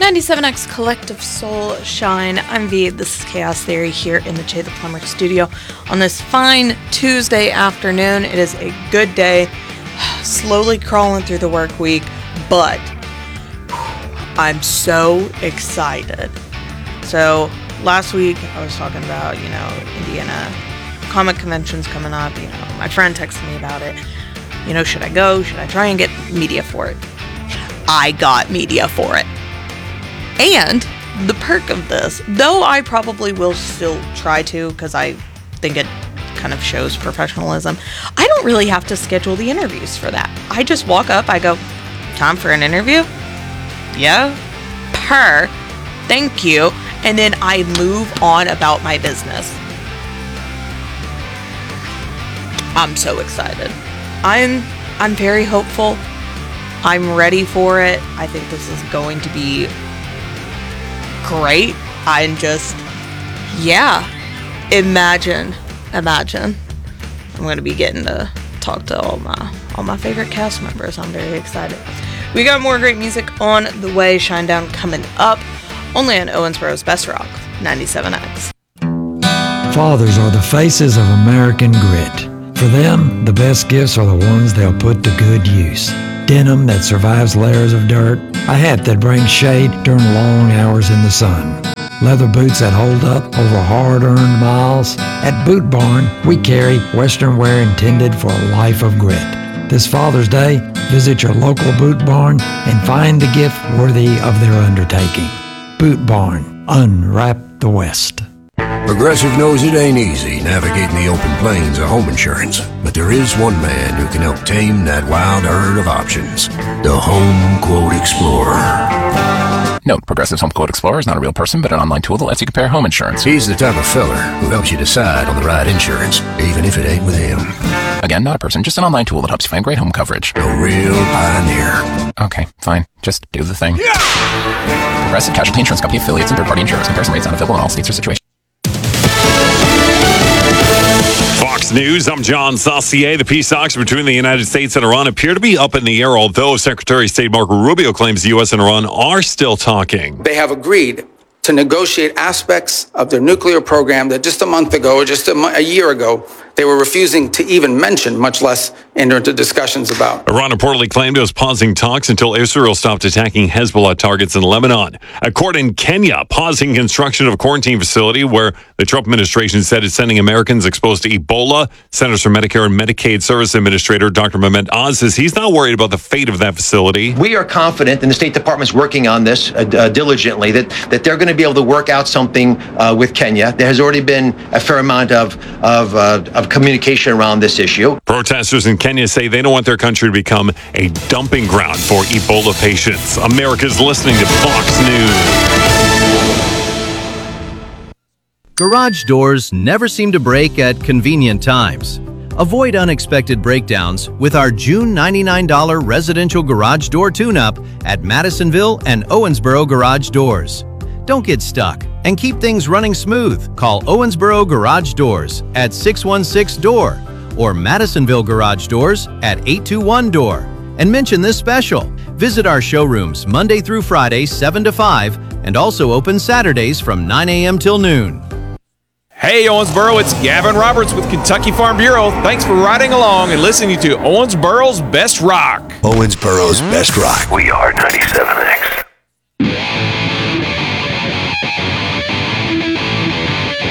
97X Collective Soul Shine. I'm V. This is Chaos Theory here in the Jay the Plumber studio on this fine Tuesday afternoon. It is a good day. Slowly crawling through the work week, but I'm so excited. So last week I was talking about, Indiana comic conventions coming up. My friend texted me about it. Should I go? Should I try and get media for it? I got media for it. And the perk of this, though I probably will still try to because I think it kind of shows professionalism, I don't really have to schedule the interviews for that. I just walk up, I go, time for an interview? Yeah? Thank you. And then I move on about my business. I'm so excited. I'm very hopeful. I'm ready for it. I think this is going to be great. I'm just, imagine. I'm going to be getting to talk to all my favorite cast members. I'm very excited. We got more great music on the way. Shinedown coming up, only on Owensboro's Best Rock, 97X. Fathers are the faces of American grit. For them, the best gifts are the ones they'll put to good use. Denim that survives layers of dirt, a hat that brings shade during long hours in the sun, leather boots that hold up over hard-earned miles. At Boot Barn, we carry Western wear intended for a life of grit. This Father's Day, visit your local Boot Barn and find the gift worthy of their undertaking. Boot Barn, unwrap the West. Progressive knows it ain't easy navigating the open plains of home insurance, but there is one man who can help tame that wild herd of options. The Home Quote Explorer. Note, Progressive's Home Quote Explorer is not a real person, but an online tool that lets you compare home insurance. He's the type of feller who helps you decide on the right insurance, even if it ain't with him. Again, not a person, just an online tool that helps you find great home coverage. A real pioneer. Okay, fine. Just do the thing. Yeah! Progressive Casualty Insurance Company affiliates and third-party insurers. Comparison rates not available in all states or situations. Fox News, I'm John Saucier. The peace talks between the United States and Iran appear to be up in the air, although Secretary of State Marco Rubio claims the U.S. and Iran are still talking. They have agreed to negotiate aspects of their nuclear program that just a month ago, or just a year ago, they were refusing to even mention, much less enter into discussions about. Iran reportedly claimed it was pausing talks until Israel stopped attacking Hezbollah targets in Lebanon. A court in Kenya pausing construction of a quarantine facility where the Trump administration said it's sending Americans exposed to Ebola. Centers for Medicare and Medicaid Service Administrator Dr. Mehmet Oz says he's not worried about the fate of that facility. We are confident, and the State Department's working on this diligently, that they're going to be able to work out something with Kenya. There has already been a fair amount of communication around this issue. Protesters in Kenya say they don't want their country to become a dumping ground for Ebola patients. America's listening to Fox News. Garage doors never seem to break at convenient times. Avoid unexpected breakdowns with our June $99 residential garage door tune-up at Madisonville and Owensboro Garage Doors. Don't get stuck and keep things running smooth. Call Owensboro Garage Doors at 616-DOOR or Madisonville Garage Doors at 821-DOOR and mention this special. Visit our showrooms Monday through Friday 7 to 5 and also open Saturdays from 9 a.m. till noon. Hey Owensboro, it's Gavin Roberts with Kentucky Farm Bureau. Thanks for riding along and listening to Owensboro's Best Rock. Owensboro's Best Rock. We are 97.